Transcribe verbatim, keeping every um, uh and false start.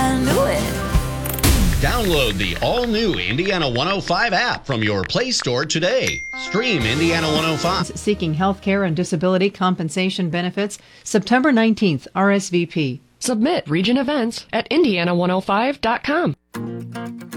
I knew it. Download the all-new Indiana one oh five app from your Play Store today. Stream Indiana one oh five. Seeking health care and disability compensation benefits. September nineteenth, R S V P. Submit region events at indiana one oh five dot com.